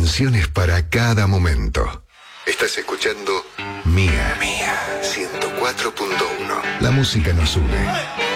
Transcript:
canciones para cada momento. Estás escuchando Mía 104.1. La música nos une.